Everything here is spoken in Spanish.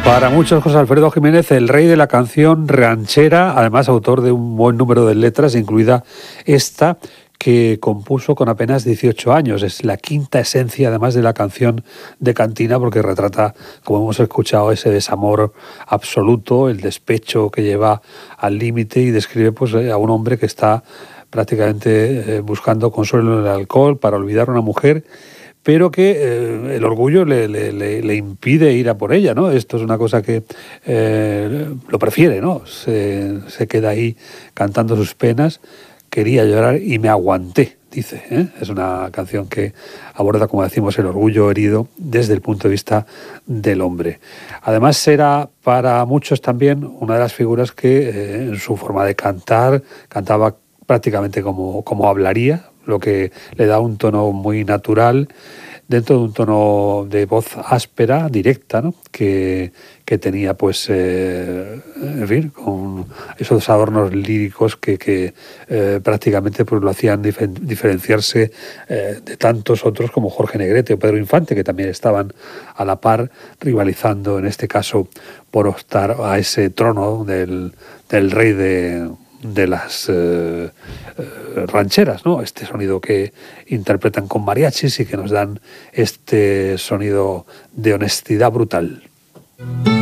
Para muchos, José Alfredo Jiménez, el rey de la canción ranchera, además autor de un buen número de letras, incluida esta que compuso con apenas 18 años. Es la quinta esencia, además, de la canción de Cantina, porque retrata, como hemos escuchado, ese desamor absoluto, el despecho que lleva al límite, y describe pues, a un hombre que está prácticamente buscando consuelo en el alcohol para olvidar a una mujer, pero que el orgullo le impide ir a por ella, ¿no? Esto es una cosa que lo prefiere, ¿no? Se queda ahí cantando sus penas. Quería llorar y me aguanté, dice, ¿eh? Es una canción que aborda, como decimos, el orgullo herido desde el punto de vista del hombre. Además, era para muchos también una de las figuras que en su forma de cantar, cantaba prácticamente como hablaría, lo que le da un tono muy natural, dentro de un tono de voz áspera, directa, ¿no? que tenía, pues, en fin, con esos adornos líricos que prácticamente pues, lo hacían diferenciarse de tantos otros como Jorge Negrete o Pedro Infante, que también estaban a la par, rivalizando en este caso por optar a ese trono del rey de las rancheras, ¿no? Este sonido que interpretan con mariachis y que nos dan este sonido de honestidad brutal.